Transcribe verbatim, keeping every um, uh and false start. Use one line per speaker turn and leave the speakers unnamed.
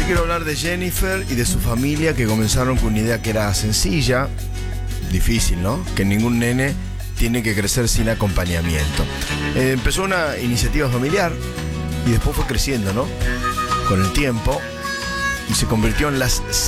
quiero hablar de Jennifer y de su familia, que comenzaron con una idea que era sencilla, difícil, ¿no? Que ningún nene tiene que crecer sin acompañamiento. Eh, empezó una iniciativa familiar y después fue creciendo, ¿no? Con el tiempo, y se convirtió en las